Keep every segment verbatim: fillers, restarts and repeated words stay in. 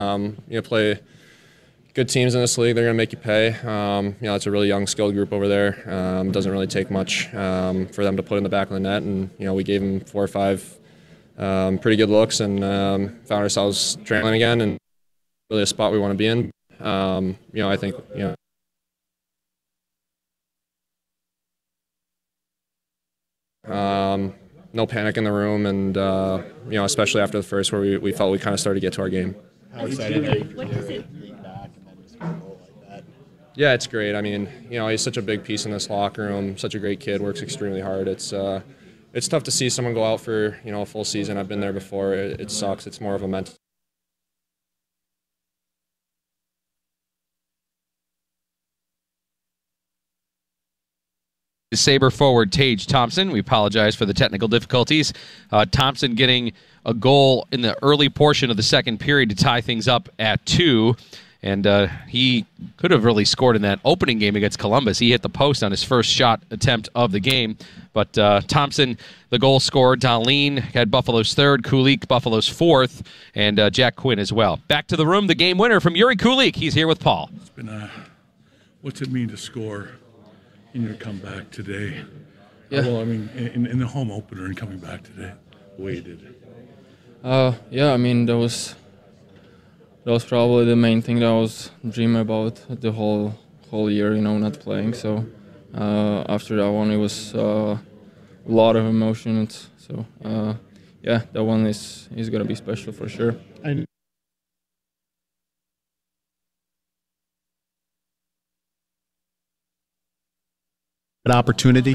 Um, you know, play good teams in this league. They're going to make you pay. Um, you know, it's a really young, skilled group over there. Um, doesn't really take much um, for them to put in the back of the net. And you know, we gave them four or five um, pretty good looks, and um, found ourselves trailing again. And really a spot we want to be in. Um, you know, I think you know. Um, no panic in the room, and uh, you know, especially after the first, where we, we felt we kind of started to get to our game. How excited are you to get back and then just a goal like that? Yeah, it's great. I mean, you know, he's such a big piece in this locker room. Such a great kid. Works extremely hard. It's uh, it's tough to see someone go out for you know a full season. I've been there before. It, it sucks. It's more of a mental. Sabre forward Tage Thompson. We apologize for the technical difficulties. Uh, Thompson getting a goal in the early portion of the second period to tie things up at two. And uh, he could have really scored in that opening game against Columbus. He hit the post on his first shot attempt of the game. But uh, Thompson, the goal scorer. Dahlin had Buffalo's third. Kulich, Buffalo's fourth. And uh, Jack Quinn as well. Back to the room, the game winner from Yuri Kulich. He's here with Paul. It's been a, what's it mean to score in your comeback today? Yeah. Well, I mean, in, in the home opener and coming back today, the way you did. Uh, yeah, I mean, that was that was probably the main thing that I was dreaming about the whole whole year, you know, not playing. So uh, after that one, it was uh, a lot of emotions. So uh, yeah, that one is is gonna be special for sure. I An opportunity?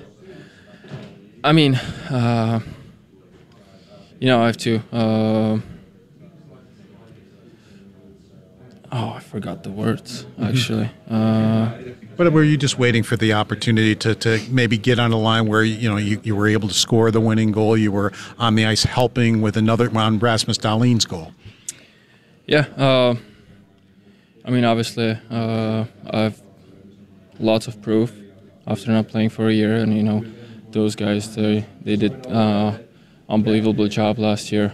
I mean, uh, you know, I have to. Uh, oh, I forgot the words, actually. Uh, But were you just waiting for the opportunity to, to maybe get on a line where you know you, you were able to score the winning goal? You were on the ice helping with another on Rasmus Dahlin's goal. yeah, uh, I mean, obviously, uh, I have lots of proof after not playing for a year, and you know, those guys they they did uh, unbelievable job last year.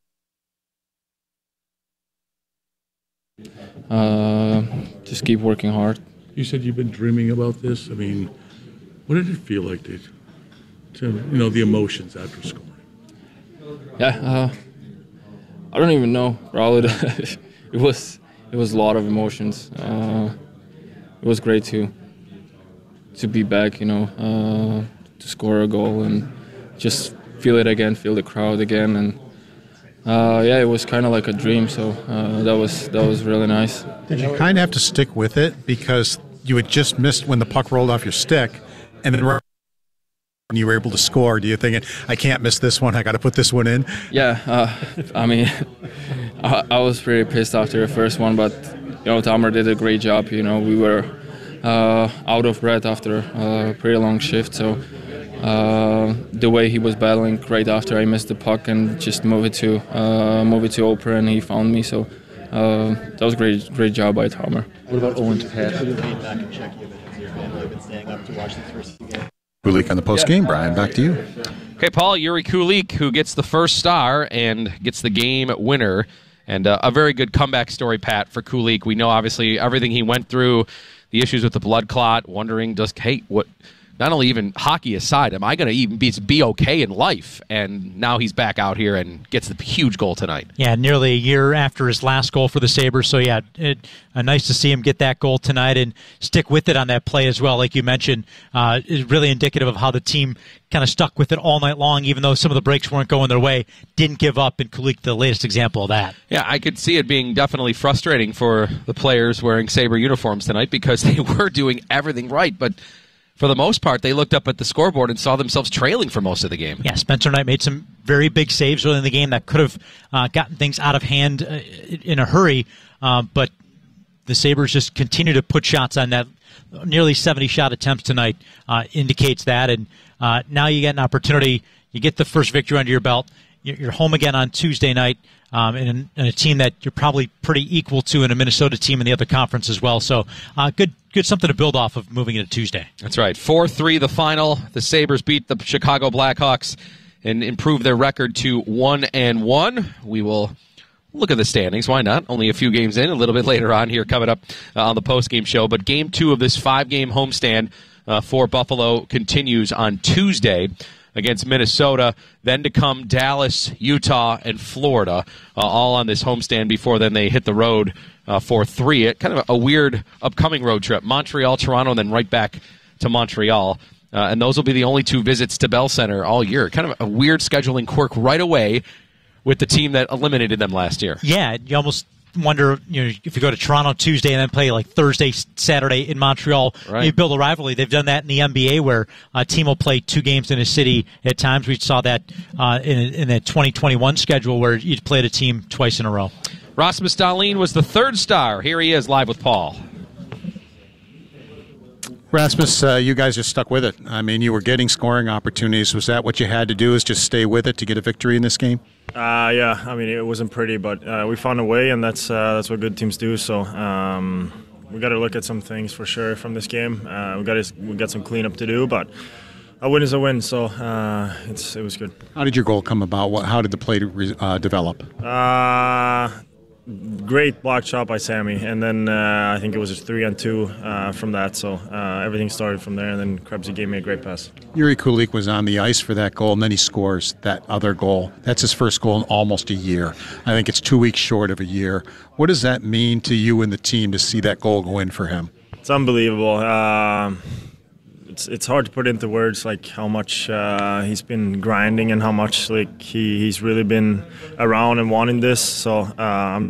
Uh, just keep working hard. You said you've been dreaming about this. I mean, what did it feel like to, to you know, the emotions after scoring? Yeah, uh, I don't even know. Probably it was it was a lot of emotions. Uh, it was great to to be back, you know, uh, to score a goal and just feel it again, feel the crowd again, and uh, yeah, it was kind of like a dream. So uh, that was that was really nice. Did you kind of have to stick with it because you had just missed when the puck rolled off your stick, and then when you were able to score? Do you think, I can't miss this one, I got to put this one in? Yeah, uh, I mean, I, I was pretty pissed after the first one, but you know, Tomer did a great job. You know, we were uh, out of breath after a pretty long shift, so uh, the way he was battling right after I missed the puck and just move it to uh, move it to Oprah, and he found me. So uh, that was great, great job by Tomer. What about Owen Tippett? Being back in Czechia, but has your family been staying up to watch this first game? Kulich on the post game. Brian, back to you. Okay, Paul, Yuri Kulich, who gets the first star and gets the game winner. And uh, a very good comeback story, Pat, for Kulich. We know, obviously, everything he went through, the issues with the blood clot, wondering, just, hey, what... Not only even hockey aside, am I going to even be, be okay in life? And now he's back out here and gets the huge goal tonight. Yeah, nearly a year after his last goal for the Sabres. So, yeah, it, uh, nice to see him get that goal tonight and stick with it on that play as well. Like you mentioned, uh, is really indicative of how the team kind of stuck with it all night long, even though some of the breaks weren't going their way. Didn't give up, and Kulich, the latest example of that. Yeah, I could see it being definitely frustrating for the players wearing Sabre uniforms tonight because they were doing everything right, but for the most part, they looked up at the scoreboard and saw themselves trailing for most of the game. Yeah, Spencer Knight made some very big saves early in the game that could have uh, gotten things out of hand uh, in a hurry, uh, but the Sabres just continue to put shots on that. Nearly seventy shot attempts tonight uh, indicates that, and uh, now you get an opportunity. You get the first victory under your belt. You're home again on Tuesday night um, in, in a team that you're probably pretty equal to in a Minnesota team in the other conference as well. So uh, good good something to build off of moving into Tuesday. That's right. four three the final. The Sabres beat the Chicago Blackhawks and improve their record to one and one. We will look at the standings. Why not? Only a few games in, a little bit later on here coming up uh, on the post-game show. But game two of this five-game homestand uh, for Buffalo continues on Tuesday against Minnesota. Then to come Dallas, Utah, and Florida, uh, all on this homestand before then they hit the road uh, for three. It, kind of a, a weird upcoming road trip. Montreal, Toronto, and then right back to Montreal. Uh, and those will be the only two visits to Bell Center all year. Kind of a weird scheduling quirk right away with the team that eliminated them last year. Yeah, you almost wonder, you know, if you go to Toronto Tuesday and then play like Thursday, Saturday in Montreal, right. You build a rivalry. They've done that in the N B A where a team will play two games in a city at times. We saw that uh, in, in the twenty twenty-one schedule where you played a team twice in a row. Rasmus Dahlin was the third star. Here he is live with Paul. Rasmus, uh, you guys just stuck with it. I mean, you were getting scoring opportunities. Was that what you had to do, is just stay with it to get a victory in this game? Uh, yeah, I mean, it wasn't pretty, but uh, we found a way, and that's uh, that's what good teams do. So um, we got to look at some things for sure from this game. Uh, we got to we got some cleanup to do, but a win is a win. So uh, it's it was good. How did your goal come about? What, how did the play uh, develop? Uh, great block shot by Sammy, and then uh, I think it was a three on two uh, from that. So uh, everything started from there, and then Krebsy gave me a great pass. Yuri Kulik was on the ice for that goal, and then he scores that other goal. That's his first goal in almost a year. I think it's two weeks short of a year. What does that mean to you and the team to see that goal go in for him? It's unbelievable. Uh, it's it's hard to put into words like how much uh, he's been grinding and how much like he, he's really been around and wanting this. So um,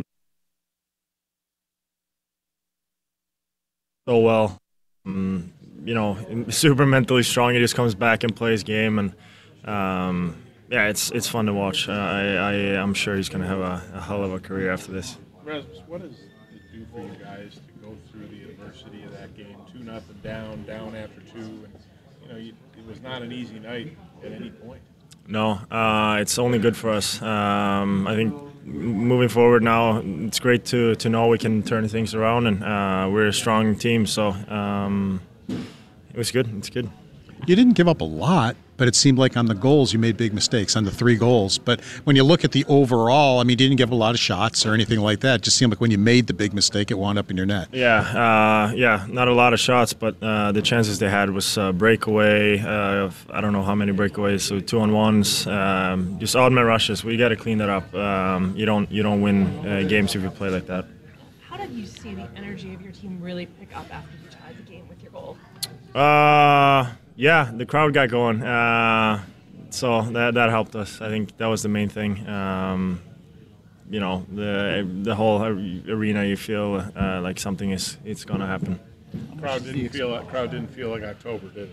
so well. Um, you know, super mentally strong. He just comes back and plays game, and um, yeah, it's it's fun to watch. Uh, I, I I'm sure he's going to have a, a hell of a career after this. Rasmus, what does it do for you guys to go through the adversity of that game? Two nothing down, down after two, and you know you, it was not an easy night at any point. No, uh, it's only good for us. Um, I think moving forward now, it's great to to know we can turn things around, and uh, we're a strong team. So. Um, It was good. It's good. You didn't give up a lot, but it seemed like on the goals you made big mistakes on the three goals. But when you look at the overall, I mean, you didn't give a lot of shots or anything like that. It just seemed like when you made the big mistake, it wound up in your net. Yeah, uh, yeah, not a lot of shots, but uh, the chances they had was uh, breakaway. Uh, I don't know how many breakaways, so two on ones, um, just odd man rushes. We got to clean that up. Um, you don't you don't win uh, games if you play like that. How did you see the energy of your team really pick up after you tied the game with your goal? Uh, yeah, the crowd got going, uh, so that that helped us. I think that was the main thing. Um, you know, the the whole arena, you feel uh, like something is it's gonna happen. Crowd didn't feel like, crowd didn't feel like October, did it?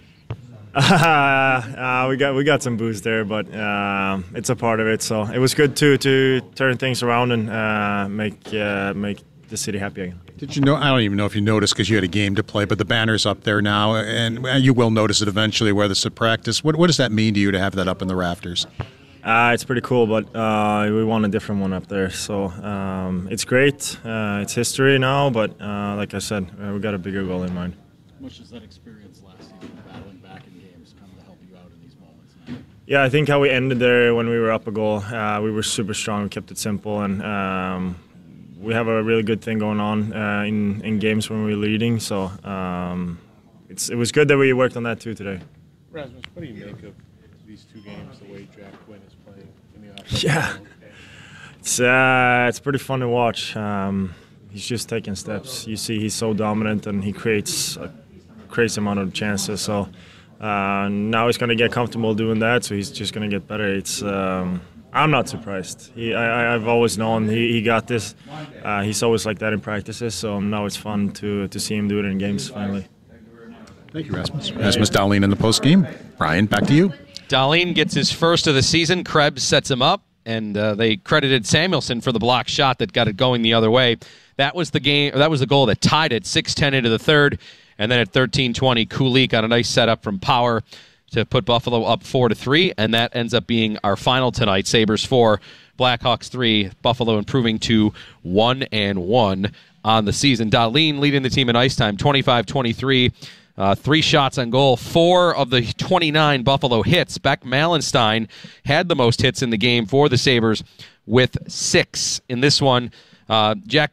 uh, we got we got some booze there, but uh, it's a part of it. So it was good to to turn things around and uh, make uh, make the city happy again. Did you know? I don't even know if you noticed because you had a game to play, but the banner's up there now, and you will notice it eventually, whether it's at practice. What what does that mean to you to have that up in the rafters? Uh, it's pretty cool, but uh, we want a different one up there. So um, it's great. Uh, it's history now, but uh, like I said, uh, we got a bigger goal in mind. How much does that experience last season, battling back in games, come to help you out in these moments now? Yeah, I think how we ended there when we were up a goal, uh, we were super strong. We kept it simple, and um, we have a really good thing going on uh, in in games when we're leading. So um, it's it was good that we worked on that too today. Rasmus, what do you make of these two games, the way Jack Quinn is playing in the offense? Yeah, it's uh, it's pretty fun to watch. Um, he's just taking steps. You see, he's so dominant, and he creates a crazy amount of chances. So uh, now he's going to get comfortable doing that. So he's just going to get better. It's um, I'm not surprised. He, I, I've always known he, he got this. Uh, he's always like that in practices. So now it's fun to to see him do it in games finally. Thank you, Rasmus. Rasmus Dahlin in the post game. Brian, back to you. Dahlin gets his first of the season. Krebs sets him up, and uh, they credited Samuelsson for the block shot that got it going the other way. That was the game. That was the goal that tied it, six ten into the third, and then at thirteen twenty, Kulik on a nice setup from Power to put Buffalo up four to three, and that ends up being our final tonight. Sabres four, Blackhawks three. Buffalo improving to one and one on the season. Dahlin leading the team in ice time, twenty-five twenty-three. Uh, three shots on goal, four of the twenty-nine Buffalo hits. Beck Malenstein had the most hits in the game for the Sabres with six in this one. Uh, Jack